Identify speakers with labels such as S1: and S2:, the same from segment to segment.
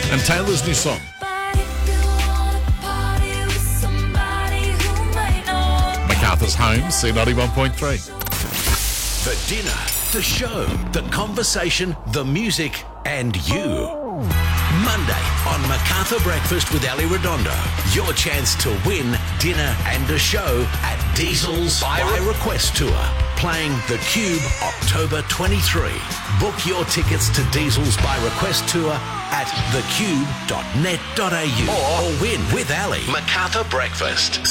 S1: and Taylor's new song. MacArthur's Home, C91.3.
S2: The dinner, the show, the conversation, the music, and you. Monday on MacArthur Breakfast with Ali Redondo. Your chance to win dinner and a show at Diesel's By Request Tour. Playing The Cube October 23. Book your tickets to Diesel's By Request Tour at thecube.net.au or win with Ali. MacArthur Breakfast,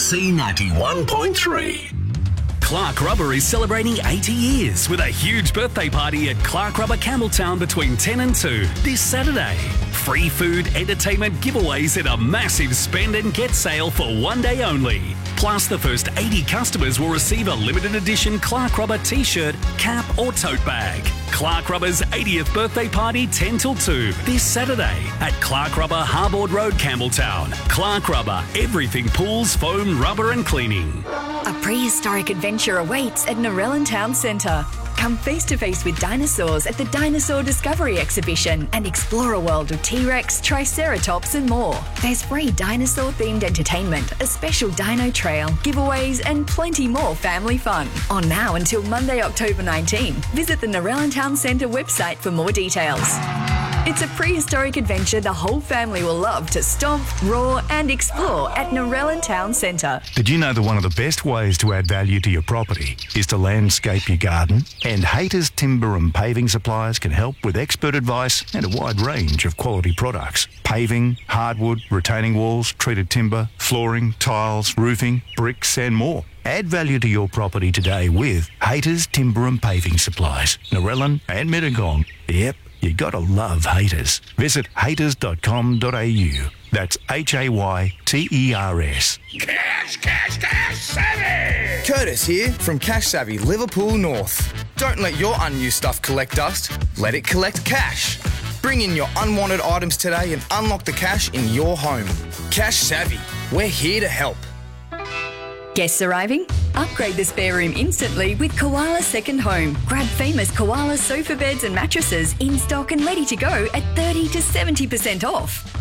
S2: C91.3.
S3: Clark Rubber is celebrating 80 years with a huge birthday party at Clark Rubber Campbelltown between 10 and 2 this Saturday. Free food, entertainment, giveaways and a massive spend and get sale for one day only. Plus, the first 80 customers will receive a limited edition Clark Rubber t-shirt, cap or tote bag. Clark Rubber's 80th birthday party 10 till 2 this Saturday at Clark Rubber Harbord Road, Campbelltown. Clark Rubber, everything pools, foam, rubber and cleaning.
S4: A prehistoric adventure awaits at Narellan Town Centre. Come face to face with dinosaurs at the Dinosaur Discovery Exhibition and explore a world of T-Rex, Triceratops and more. There's free dinosaur-themed entertainment, a special dino trail, giveaways and plenty more family fun. On now until Monday, October 19. Visit the Narellan Town Centre website for more details. It's a prehistoric adventure the whole family will love to stomp, roar and explore at Narellan Town Centre.
S5: Did you know that one of the best ways to add value to your property is to landscape your garden? And Hayter's Timber and Paving Supplies can help with expert advice and a wide range of quality products. Paving, hardwood, retaining walls, treated timber, flooring, tiles, roofing, bricks and more. Add value to your property today with Hayter's Timber and Paving Supplies, Narellan and Mittagong. Yep. You gotta love Hayters. Visit hayters.com.au. That's HAYTERS.
S6: Cash Savvy!
S7: Curtis here from Cash Savvy, Liverpool North. Don't let your unused stuff collect dust. Let it collect cash. Bring in your unwanted items today and unlock the cash in your home. Cash Savvy. We're here to help.
S4: Guests arriving? Upgrade the spare room instantly with Koala Second Home. Grab famous Koala sofa beds and mattresses in stock and ready to go at 30 to 70% off.